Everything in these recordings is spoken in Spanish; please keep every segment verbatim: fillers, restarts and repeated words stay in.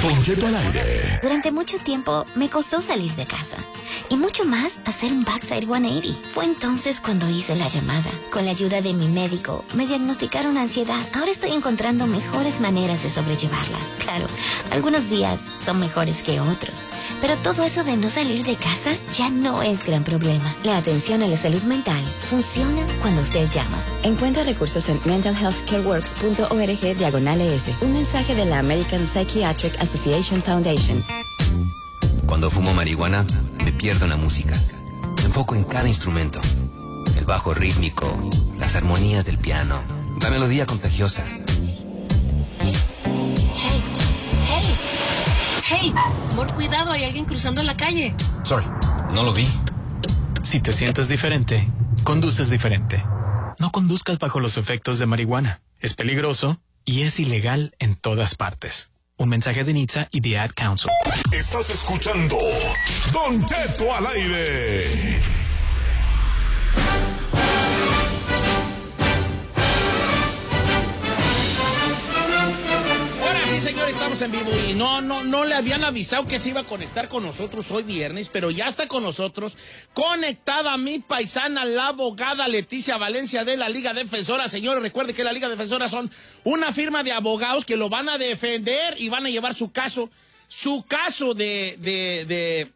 Don Cheto al aire. Durante mucho tiempo me costó salir de casa. Y mucho más hacer un backside ciento ochenta. Fue entonces cuando hice la llamada. Con la ayuda de mi médico, me diagnosticaron ansiedad. Ahora estoy encontrando mejores maneras de sobrellevarla. Claro, algunos días son mejores que otros. Pero todo eso de no salir de casa ya no es gran problema. La atención a la salud mental funciona cuando usted llama. Encuentra recursos en mental health care works punto org diagonal es. Un mensaje de la American Psychiatric Association Foundation. Cuando fumo marihuana, me pierdo en la música. Me enfoco en cada instrumento. El bajo rítmico, las armonías del piano, la melodía contagiosa. Hey, hey, hey, hey, amor, cuidado, hay alguien cruzando la calle. Sorry, no lo vi. Si te sientes diferente, conduces diferente. No conduzcas bajo los efectos de marihuana. Es peligroso y es ilegal en todas partes. Un mensaje de N H T S A y The Ad Council. Estás escuchando Don Cheto al aire. Ahora sí, señor, estamos en vivo y no, no, no le habían avisado que se iba a conectar con nosotros hoy viernes, pero ya está con nosotros, conectada mi paisana, la abogada Leticia Valencia de la Liga Defensora. Señores, recuerde que la Liga Defensora son una firma de abogados que lo van a defender y van a llevar su caso, su caso de, de, de,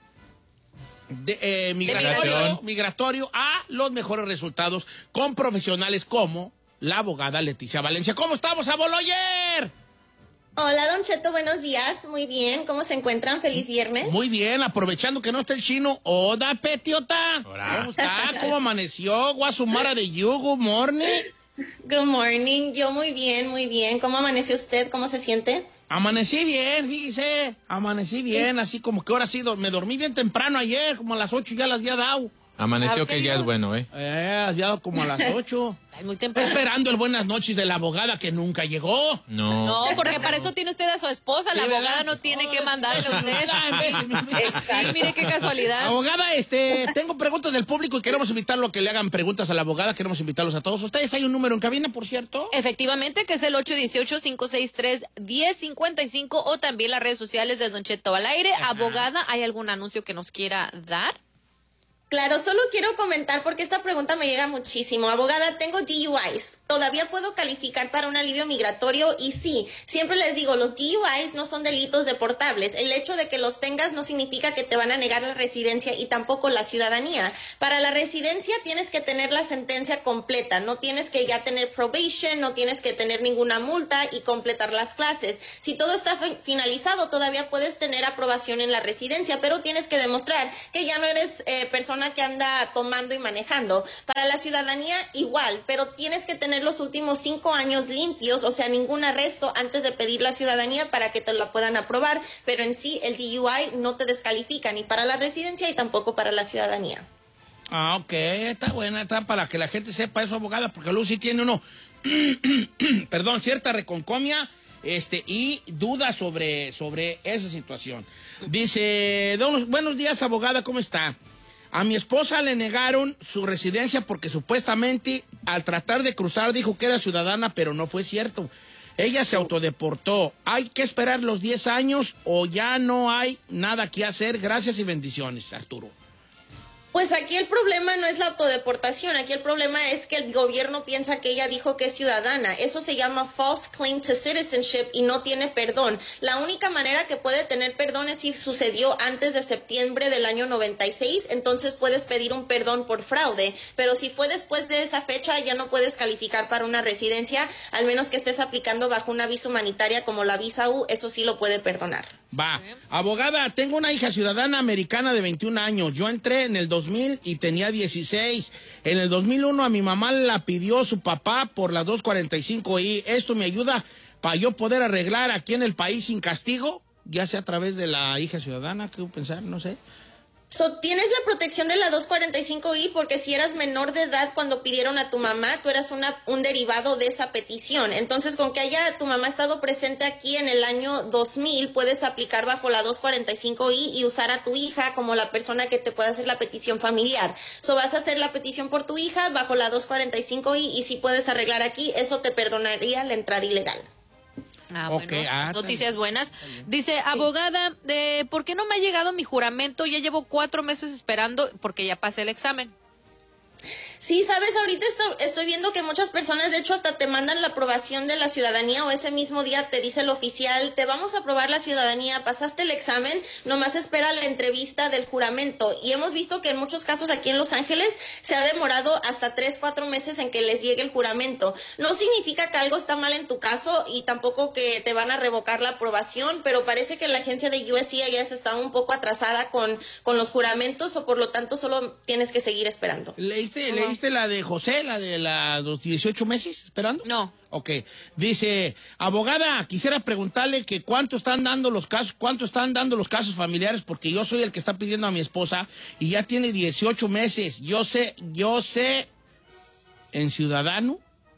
de eh, migratorio, migratorio a los mejores resultados con profesionales como la abogada Leticia Valencia. ¿Cómo estamos, aboloyer? Hola, Don Cheto, buenos días. Muy bien, ¿cómo se encuentran? Feliz viernes. Muy bien, aprovechando que no está el chino. Hola, Petiota. Hola. ¿Cómo está? ¿Cómo amaneció? Guasumara de you, good morning. Good morning, yo muy bien, muy bien. ¿Cómo amaneció usted? ¿Cómo se siente? Amanecí bien, fíjese. Amanecí bien, así como que ahora sí, do- me dormí bien temprano ayer, como a las ocho ya las había dado. Amaneció que ya es bueno, ¿eh? Eh, había dado como a las ocho. Ay, muy temprano. Esperando el buenas noches de la abogada que nunca llegó. No. No, porque para eso tiene usted a su esposa. La Sí, abogada ¿verdad? no tiene que No, mandarle a eso, usted. ¿verdad? En vez de- Sí, mire qué casualidad. Abogada, este, tengo preguntas del público y queremos invitarlo a que le hagan preguntas a la abogada. Queremos invitarlos a todos ustedes. Hay un número en cabina, por cierto. Efectivamente, que es el ocho uno ocho, cinco seis tres, uno cero cinco cinco o también las redes sociales de Don Cheto al aire. Ajá. Abogada, ¿hay algún anuncio que nos quiera dar? Claro, solo quiero comentar porque esta pregunta me llega muchísimo. Abogada, tengo D U Is. ¿Todavía puedo calificar para un alivio migratorio? Y sí, siempre les digo, los D U Is no son delitos deportables. El hecho de que los tengas no significa que te van a negar la residencia y tampoco la ciudadanía. Para la residencia tienes que tener la sentencia completa. No tienes que ya tener probation, no tienes que tener ninguna multa y completar las clases. Si todo está fi- finalizado, todavía puedes tener aprobación en la residencia, pero tienes que demostrar que ya no eres eh, persona que anda tomando y manejando. Para la ciudadanía igual, pero tienes que tener los últimos cinco años limpios, o sea, ningún arresto antes de pedir la ciudadanía para que te la puedan aprobar, pero en sí el D U I no te descalifica ni para la residencia y tampoco para la ciudadanía. Ah, ok, está buena, está para que la gente sepa eso, abogada, porque luego sí tiene uno, perdón, cierta reconcomia este, y duda sobre, sobre esa situación. Dice, "Don- buenos días, abogada, ¿cómo está? A mi esposa le negaron su residencia porque supuestamente al tratar de cruzar dijo que era ciudadana, pero no fue cierto. Ella se autodeportó. ¿Hay que esperar los diez años o ya no hay nada que hacer? Gracias y bendiciones, Arturo. Pues aquí el problema no es la autodeportación, aquí el problema es que el gobierno piensa que ella dijo que es ciudadana. Eso se llama false claim to citizenship y no tiene perdón. La única manera que puede tener perdón es si sucedió antes de septiembre del año noventa y seis, entonces puedes pedir un perdón por fraude, pero si fue después de esa fecha ya no puedes calificar para una residencia, al menos que estés aplicando bajo una visa humanitaria como la visa U, eso sí lo puede perdonar. Va. Abogada, tengo una hija ciudadana americana de veintiún años. Yo entré en el dos mil y tenía dieciséis. En el dos mil uno a mi mamá la pidió su papá por la doscientos cuarenta y cinco I. ¿Esto me ayuda para yo poder arreglar aquí en el país sin castigo? Ya sea a través de la hija ciudadana, ¿qué pensar? No sé. So, tienes la protección de la doscientos cuarenta y cinco I porque si eras menor de edad cuando pidieron a tu mamá, tú eras una, un derivado de esa petición. Entonces, con que haya tu mamá estado presente aquí en el año dos mil, puedes aplicar bajo la doscientos cuarenta y cinco I y usar a tu hija como la persona que te pueda hacer la petición familiar. So, vas a hacer la petición por tu hija bajo la doscientos cuarenta y cinco I y si puedes arreglar aquí, eso te perdonaría la entrada ilegal. Ah, okay. bueno, ah, noticias buenas. Dice, abogada, eh, ¿por qué no me ha llegado mi juramento? Ya llevo cuatro meses esperando porque ya pasé el examen. Sí, sabes, ahorita estoy, estoy viendo que muchas personas, de hecho, hasta te mandan la aprobación de la ciudadanía o ese mismo día te dice el oficial, te vamos a aprobar la ciudadanía, pasaste el examen, nomás espera la entrevista del juramento. Y hemos visto que en muchos casos aquí en Los Ángeles se ha demorado hasta tres, cuatro meses en que les llegue el juramento. No significa que algo está mal en tu caso y tampoco que te van a revocar la aprobación, pero parece que la agencia de U S C I S está un poco atrasada con, con los juramentos o por lo tanto solo tienes que seguir esperando. ¿Leíste, uh-huh. ¿Leíste la de José, la de la, los dieciocho meses esperando? No. Ok. Dice, abogada, quisiera preguntarle que cuánto están dando los casos, cuánto están dando los casos familiares, porque yo soy el que está pidiendo a mi esposa y ya tiene dieciocho meses. Yo sé, yo sé, en Ciudadano,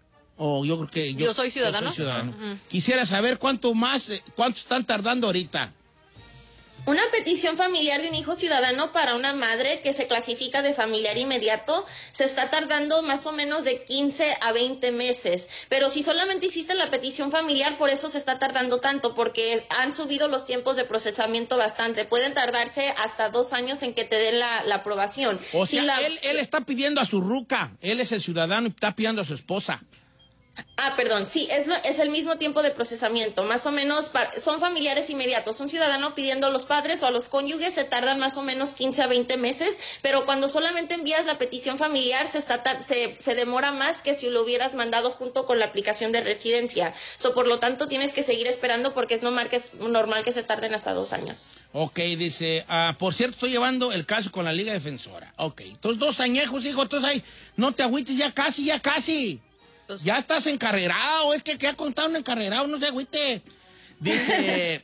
o yo creo que yo, yo soy ciudadano. Yo soy ciudadano. Uh-huh. Quisiera saber cuánto más, cuánto están tardando ahorita. Una petición familiar de un hijo ciudadano para una madre que se clasifica de familiar inmediato se está tardando más o menos de quince a veinte meses. Pero si solamente hiciste la petición familiar, por eso se está tardando tanto, porque han subido los tiempos de procesamiento bastante. Pueden tardarse hasta dos años en que te den la, la aprobación. O sea, si la... él, él está pidiendo a su ruca, él es el ciudadano y está pidiendo a su esposa. Ah, perdón, sí, es, lo, es el mismo tiempo de procesamiento, más o menos, para, son familiares inmediatos. Un ciudadano pidiendo a los padres o a los cónyuges se tardan más o menos quince a veinte meses, pero cuando solamente envías la petición familiar se, está tar, se, se demora más que si lo hubieras mandado junto con la aplicación de residencia. So, por lo tanto, tienes que seguir esperando porque es normal que, es normal que se tarden hasta dos años. Ok, dice, uh, por cierto, estoy llevando el caso con la Liga Defensora. Ok, entonces dos añejos, hijo, entonces ahí, no te agüites, ya casi, ya casi. Entonces, ya estás encarrerado, es que que ha contado un encarrerado, no se agüite. Dice,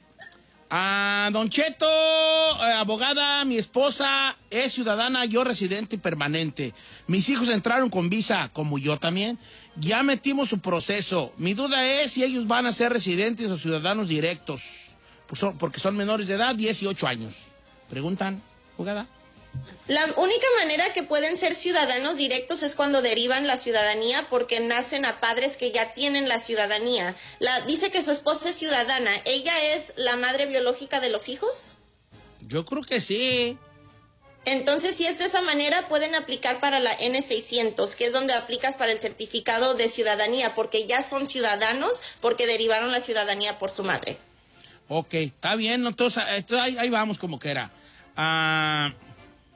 a Don Cheto, eh, abogada, mi esposa es ciudadana, yo residente permanente. Mis hijos entraron con visa, como yo también. Ya metimos su proceso. Mi duda es si ellos van a ser residentes o ciudadanos directos, pues son, porque son menores de edad, dieciocho años. ¿Preguntan, abogada? La única manera que pueden ser ciudadanos directos es cuando derivan la ciudadanía porque nacen a padres que ya tienen la ciudadanía. La, dice que su esposa es ciudadana. ¿Ella es la madre biológica de los hijos? Yo creo que sí. Entonces, si es de esa manera, pueden aplicar para la N seiscientos, que es donde aplicas para el certificado de ciudadanía, porque ya son ciudadanos porque derivaron la ciudadanía por su madre. Ok, está bien. Entonces, entonces ahí, ahí vamos como que era. Ah... Uh...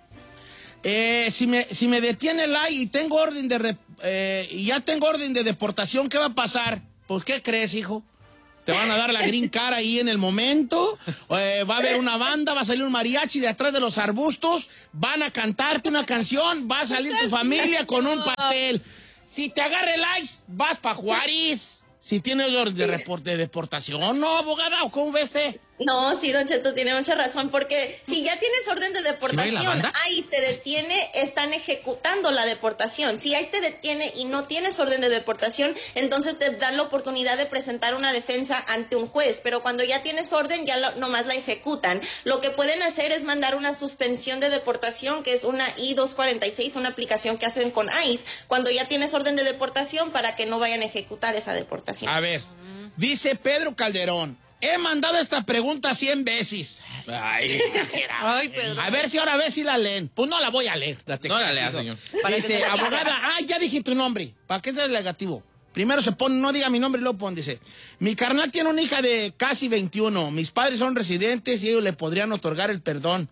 Eh, si me si me detiene el I y tengo orden de rep, eh, y ya tengo orden de deportación, ¿qué va a pasar? Pues, ¿qué crees, hijo? ¿Te van a dar la green card ahí en el momento? Eh, ¿Va a haber una banda? ¿Va a salir un mariachi de atrás de los arbustos? ¿Van a cantarte una canción? ¿Va a salir tu familia con un pastel? Si te agarra el ICE, vas pa' Juárez. Si tienes orden de, de deportación, ¿no, abogada? ¿Cómo ves usted? No, sí, Don Cheto tiene mucha razón, porque si ya tienes orden de deportación, ahí te detiene, están ejecutando la deportación. Si ahí te detiene y no tienes orden de deportación, entonces te dan la oportunidad de presentar una defensa ante un juez, pero cuando ya tienes orden, ya lo, nomás la ejecutan. Lo que pueden hacer es mandar una suspensión de deportación, que es una I dos cuarenta y seis, una aplicación que hacen con ICE, cuando ya tienes orden de deportación para que no vayan a ejecutar esa deportación. A ver, dice Pedro Calderón, he mandado esta pregunta cien veces. Ay, exagerado. Ay, Pedro. A ver si ahora ves si la leen. Pues no la voy a leer. La no la lea, señor. Dice, abogada, ah, ya dije tu nombre. ¿Para qué es el negativo? Primero se pone, no diga mi nombre y luego pone, dice, mi carnal tiene una hija de casi veintiuno. Mis padres son residentes y ellos le podrían otorgar el perdón.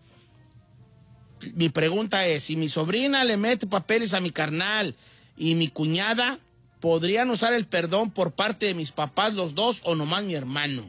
Mi pregunta es, si mi sobrina le mete papeles a mi carnal y mi cuñada, ¿podrían usar el perdón por parte de mis papás los dos o nomás mi hermano?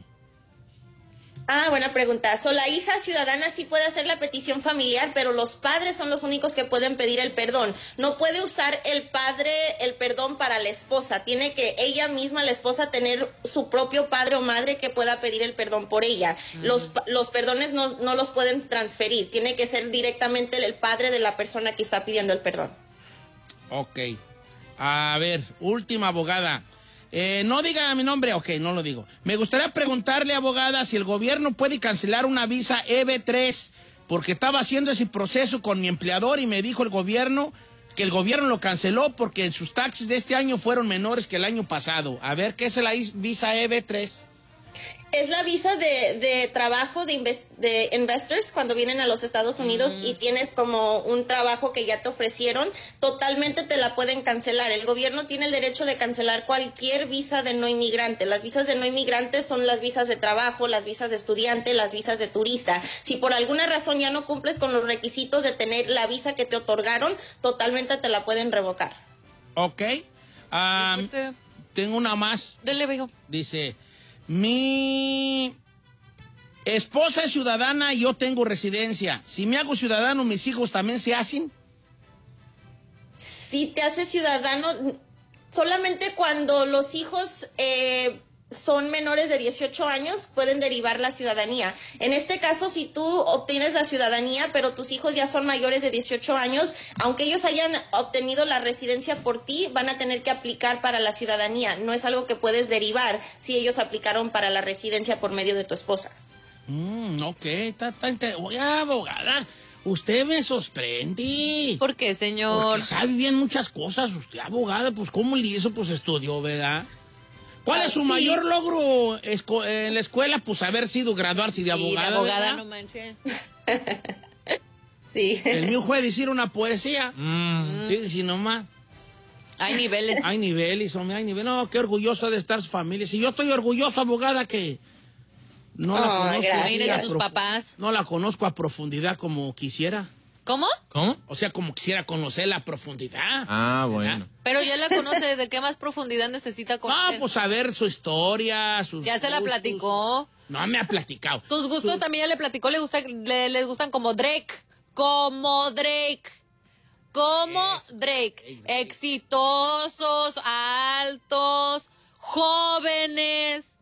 Ah, buena pregunta. So, la hija ciudadana sí puede hacer la petición familiar, pero los padres son los únicos que pueden pedir el perdón. No puede usar el padre el perdón para la esposa. Tiene que ella misma, la esposa, tener su propio padre o madre que pueda pedir el perdón por ella. Mm. Los, los perdones no, no los pueden transferir. Tiene que ser directamente el padre de la persona que está pidiendo el perdón. Ok. A ver, última abogada. Eh, no diga mi nombre, ok, no lo digo. Me gustaría preguntarle, abogada, si el gobierno puede cancelar una visa E B tres, porque estaba haciendo ese proceso con mi empleador y me dijo el gobierno que el gobierno lo canceló porque sus taxes de este año fueron menores que el año pasado. A ver, ¿qué es la visa E B tres? Es la visa de, de trabajo de, inves- de investors cuando vienen a los Estados Unidos mm. y tienes como un trabajo que ya te ofrecieron, totalmente te la pueden cancelar. El gobierno tiene el derecho de cancelar cualquier visa de no inmigrante. Las visas de no inmigrante son las visas de trabajo, las visas de estudiante, las visas de turista. Si por alguna razón ya no cumples con los requisitos de tener la visa que te otorgaron, totalmente te la pueden revocar. Ok. Um, Usted... Tengo una más. Dele, viejo. Dice... Mi esposa es ciudadana y yo tengo residencia. Si me hago ciudadano, ¿mis hijos también se hacen? Si te haces ciudadano, solamente cuando los hijos eh, son menores de dieciocho años pueden derivar la ciudadanía. En este caso, si tú obtienes la ciudadanía, pero tus hijos ya son mayores de dieciocho años, aunque ellos hayan obtenido la residencia por ti, van a tener que aplicar para la ciudadanía. No es algo que puedes derivar si ellos aplicaron para la residencia por medio de tu esposa. Mm, ok, está, está inter... Oye, abogada, usted me sorprende. ¿Por qué, señor? Porque sabe bien muchas cosas. Usted, abogada, pues ¿cómo le hizo? Pues estudió, ¿verdad? ¿Cuál es su sí. mayor logro en la escuela? Pues haber sido graduarse de abogada. Sí, de abogada, ¿verdad? no manches. Sí. El mío fue decir una poesía. Mm. Dice, si nomás. Hay niveles. Hay niveles, hombre, hay niveles. No, qué orgullosa de estar su familia. Si yo estoy orgulloso, abogada, que no oh, la conozco. Miren a sus prof... papás. No la conozco a profundidad como quisiera. ¿Cómo? ¿Cómo? O sea, como quisiera conocer la profundidad. Ah, bueno. ¿verdad? Pero ya la conoce, ¿de qué más profundidad necesita conocer? No, pues saber su historia, sus Ya se la gustos. platicó. No me ha platicado. Sus gustos Sus... también ya le platicó, le gusta, le, les gustan como Drake. Como Drake. Como Eso. Drake. Hey, Drake. Exitosos, altos, jóvenes.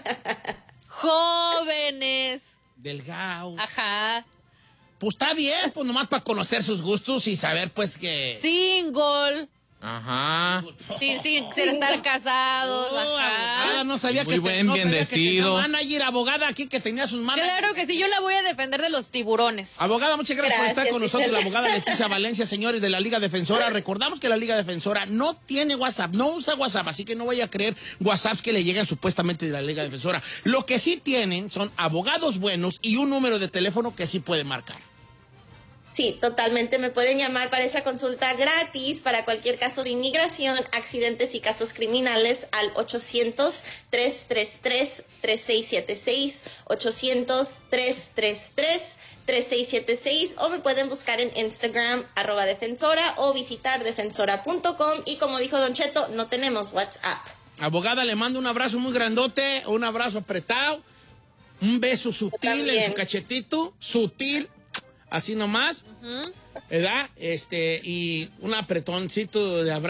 Jóvenes. Delgado. Ajá. Pues está bien, pues nomás para conocer sus gustos y saber pues que... Single. Ajá. Sí, sí, sin estar casados. Oh, Ajá. abogada, no sabía Muy que buen, te, no sabía que bendecido. tenía manager, abogada aquí que tenía sus manos. Claro que sí, yo la voy a defender de los tiburones. Abogada, muchas gracias, Gracias, por estar con nosotros, la Gisela. abogada Leticia Valencia, señores de la Liga Defensora. Recordamos que la Liga Defensora no tiene WhatsApp, no usa WhatsApp, así que no vaya a creer WhatsApps que le llegan supuestamente de la Liga Defensora. Lo que sí tienen son abogados buenos y un número de teléfono que sí puede marcar. Sí, totalmente. Me pueden llamar para esa consulta gratis para cualquier caso de inmigración, accidentes y casos criminales al ochocientos, tres tres tres, tres seis siete seis, ochocientos, tres tres tres, tres seis siete seis, o me pueden buscar en Instagram, arroba defensora, o visitar defensora punto com. Y como dijo Don Cheto, no tenemos WhatsApp. Abogada, le mando un abrazo muy grandote, un abrazo apretado, un beso sutil en su cachetito, sutil. Así nomás, uh-huh. ¿verdad? Este, y un apretoncito de abrazo.